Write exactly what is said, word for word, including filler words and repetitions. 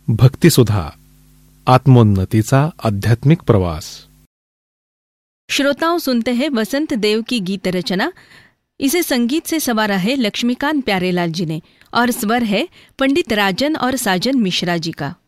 भक्तिसुधा, आत्मोन्नतीचा आध्यात्मिक प्रवास। श्रोताओं, सुनते हैं वसंत देव की गीत रचना। इसे संगीत से संवारा है लक्ष्मीकांत प्यारेलाल जी ने और स्वर है पंडित राजन और साजन मिश्रा जी का।